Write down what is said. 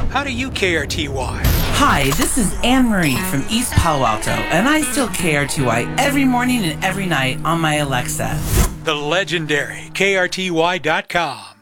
How do you KRTY? Hi, this is Anne Marie from East Palo Alto, and I still KRTY every morning and every night on my Alexa. The legendary KRTY.com.